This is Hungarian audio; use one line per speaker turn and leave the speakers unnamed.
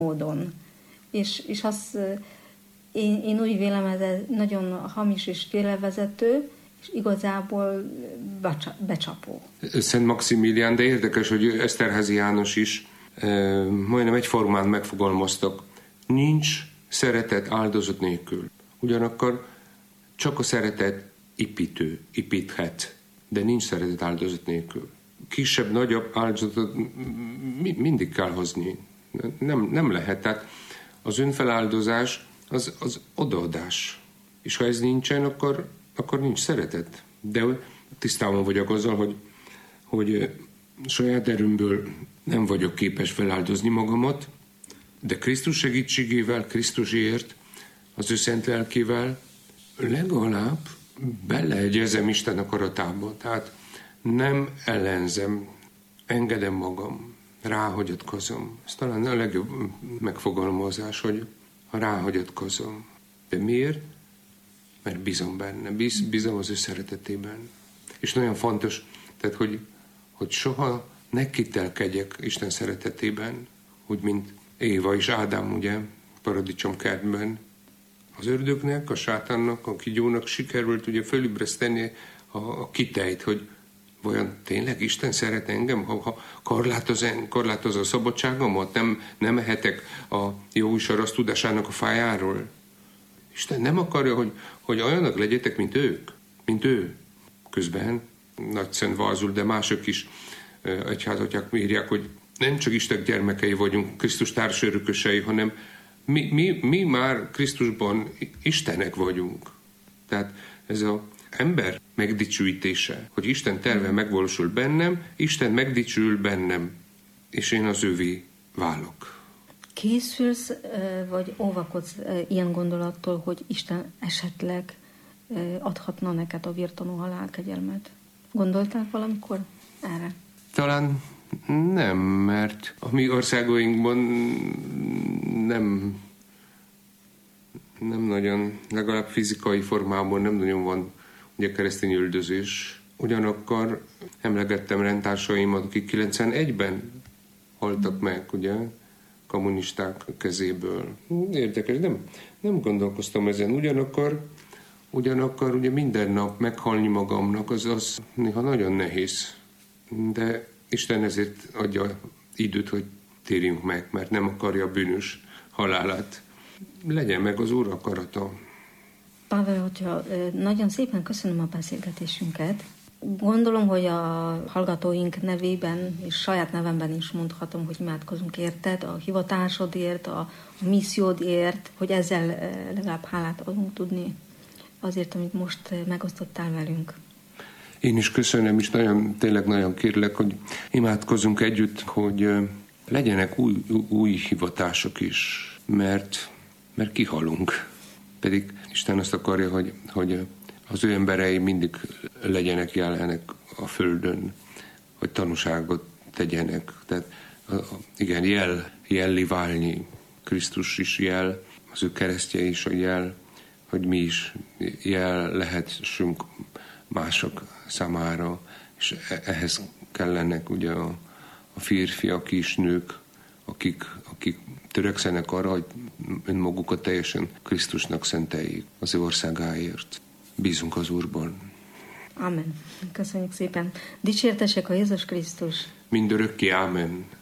módon. És az, én úgy vélem, ez nagyon hamis és félrevezető, és igazából becsapó.
Szent Maximilián, de érdekes, hogy Eszterházy János is majdnem egyformán megfogalmaztak. Nincs szeretet áldozat nélkül. Ugyanakkor csak a szeretet építhet, de nincs szeretet áldozat nélkül. Kisebb, nagyobb áldozatot mindig kell hozni. Nem lehet. Tehát az önfeláldozás az odaadás. És ha ez nincsen, akkor nincs szeretet. De tisztában vagyok azzal, hogy saját erőmből nem vagyok képes feláldozni magamat, de Krisztus segítségével, Krisztusért, az ő szent lelkével legalább beleegyezem Isten akaratába. Tehát nem ellenzem, engedem magam, ráhagyatkozom. Ez talán a legjobb megfogalmazás, hogy ráhagyatkozom. De miért? Mert bízom benne, bízom az ő szeretetében. És nagyon fontos, tehát, hogy soha ne kételkedjek Isten szeretetében, úgy, mint Éva és Ádám, ugye, paradicsomkertben. Az ördögnek, a sátánnak, a kígyónak sikerült ugye fölébreszteni a kitejt, hogy vajon tényleg Isten szeret engem, ha korlátoz a szabadságomat, nem ehetek a jó és a rossz tudásának a fájáról. Isten nem akarja, hogy olyanok legyetek, mint ő. Közben Nagy Szent Vázul, de mások is egyházatják írják, hogy nem csak Isten gyermekei vagyunk, Krisztus társörökösei, hanem mi már Krisztusban Istenek vagyunk. Tehát ez az ember megdicsőítése, hogy Isten terve megvalósul bennem, Isten megdicsül bennem, és én az ővé válok.
Készülsz, vagy óvakodsz ilyen gondolattól, hogy Isten esetleg adhatna neked a vértanú halálkegyelmet? Gondoltál valamikor erre?
Talán nem, mert a mi országainkban nem nagyon, legalább fizikai formában nem nagyon van ugye keresztény üldözés. Ugyanakkor emlegettem rendtársaimat, akik 91-ben haltak meg, ugye, kommunisták kezéből. Érdekes, nem gondolkoztam ezen. Ugyanakkor ugye minden nap meghalni magamnak, az néha nagyon nehéz. De Isten ezért adja időt, hogy térjünk meg, mert nem akarja a bűnös halálát. Legyen meg az Úr akarata.
Pavel, hogyha nagyon szépen köszönöm a beszélgetésünket. Gondolom, hogy a hallgatóink nevében és saját nevemben is mondhatom, hogy imádkozunk érted, a hivatásodért, a missziódért, hogy ezzel legalább hálát adunk tudni azért, amit most megosztottál velünk.
Én is köszönöm, és tényleg nagyon kérlek, hogy imádkozunk együtt, hogy legyenek új hivatások is, mert kihalunk. Pedig Isten azt akarja, hogy az ő emberei mindig legyenek jelenek a földön, hogy tanúságot tegyenek. Tehát igen, jellé válni. Krisztus is jel, az ő keresztje is a jel, hogy mi is jel lehessünk mások számára, és ehhez kellenek ugye a férfiak és nők, akik törekszenek arra, hogy önmagukat teljesen Krisztusnak szenteljék az ő országáért. Bízunk az Úrban.
Amen. Köszönjük szépen. Dicsértessék a Jézus Krisztus.
Mindörökké. Amen.